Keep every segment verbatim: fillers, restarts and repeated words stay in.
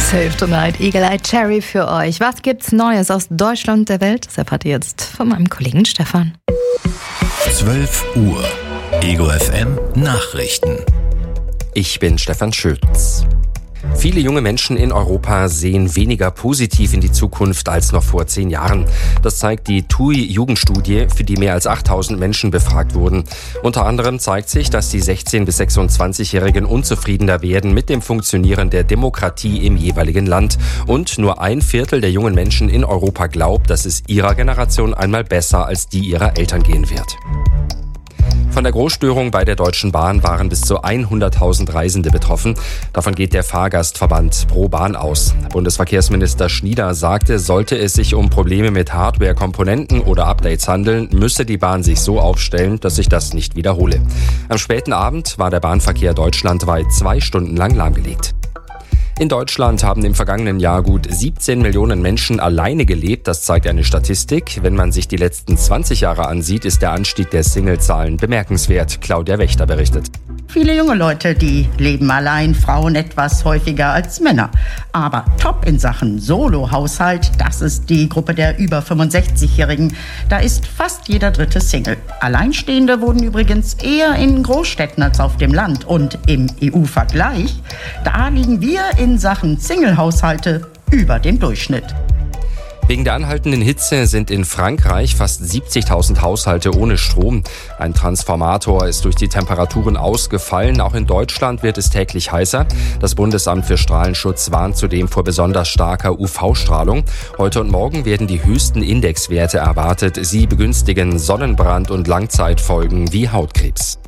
Save Tonight, Eagle Eye Cherry für euch. Was gibt's Neues aus Deutschland und der Welt? Das erfahrt ihr jetzt von meinem Kollegen Stefan. zwölf Uhr. Ego F M Nachrichten. Ich bin Stefan Schütz. Viele junge Menschen in Europa sehen weniger positiv in die Zukunft als noch vor zehn Jahren. Das zeigt die T U I-Jugendstudie, für die mehr als achttausend Menschen befragt wurden. Unter anderem zeigt sich, dass die sechzehn- bis sechsundzwanzigjährigen unzufriedener werden mit dem Funktionieren der Demokratie im jeweiligen Land. Und nur ein Viertel der jungen Menschen in Europa glaubt, dass es ihrer Generation einmal besser als die ihrer Eltern gehen wird. Von der Großstörung bei der Deutschen Bahn waren bis zu hunderttausend Reisende betroffen. Davon geht der Fahrgastverband Pro Bahn aus. Bundesverkehrsminister Schnieder sagte, sollte es sich um Probleme mit Hardware-Komponenten oder Updates handeln, müsse die Bahn sich so aufstellen, dass sich das nicht wiederhole. Am späten Abend war der Bahnverkehr deutschlandweit zwei Stunden lang lahmgelegt. In Deutschland haben im vergangenen Jahr gut siebzehn Millionen Menschen alleine gelebt. Das zeigt eine Statistik. Wenn man sich die letzten zwanzig Jahre ansieht, ist der Anstieg der Singlezahlen bemerkenswert. Claudia Wächter berichtet. Viele junge Leute, die leben allein, Frauen etwas häufiger als Männer. Aber top in Sachen Solo-Haushalt, das ist die Gruppe der über fünfundsechzigjährigen. Da ist fast jeder dritte Single. Alleinstehende wurden übrigens eher in Großstädten als auf dem Land. Und im E U-Vergleich, da liegen wir in Sachen Single-Haushalte über dem Durchschnitt. Wegen der anhaltenden Hitze sind in Frankreich fast siebzigtausend Haushalte ohne Strom. Ein Transformator ist durch die Temperaturen ausgefallen. Auch in Deutschland wird es täglich heißer. Das Bundesamt für Strahlenschutz warnt zudem vor besonders starker U V-Strahlung. Heute und morgen werden die höchsten Indexwerte erwartet. Sie begünstigen Sonnenbrand und Langzeitfolgen wie Hautkrebs.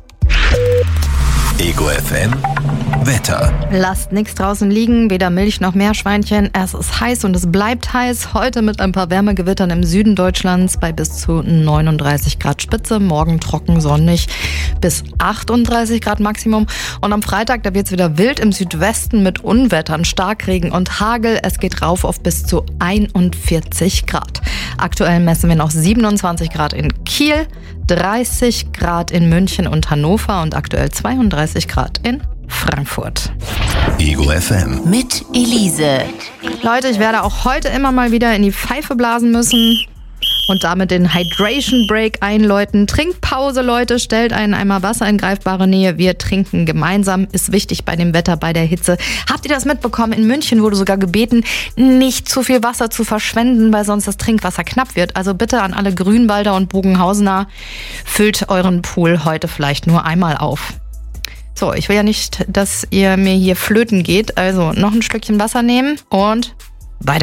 Ego F M Wetter. Lasst nichts draußen liegen, weder Milch noch Meerschweinchen. Es ist heiß und es bleibt heiß. Heute mit ein paar Wärmegewittern im Süden Deutschlands bei bis zu neununddreißig Grad Spitze. Morgen trocken, sonnig bis achtunddreißig Grad Maximum. Und am Freitag, da wird es wieder wild im Südwesten mit Unwettern, Starkregen und Hagel. Es geht rauf auf bis zu einundvierzig Grad. Aktuell messen wir noch siebenundzwanzig Grad in Kiel, dreißig Grad in München und Hannover und aktuell zweiunddreißig Grad in Frankfurt. Ego F M. Mit Elise. Leute, ich werde auch heute immer mal wieder in die Pfeife blasen müssen und damit den Hydration Break einläuten. Trinkpause, Leute, stellt einen Eimer Wasser in greifbare Nähe. Wir trinken gemeinsam, ist wichtig bei dem Wetter, bei der Hitze. Habt ihr das mitbekommen? In München wurde sogar gebeten, nicht zu viel Wasser zu verschwenden, weil sonst das Trinkwasser knapp wird. Also bitte an alle Grünwalder und Bogenhausener, füllt euren Pool heute vielleicht nur einmal auf. So, ich will ja nicht, dass ihr mir hier flöten geht. Also noch ein Stückchen Wasser nehmen und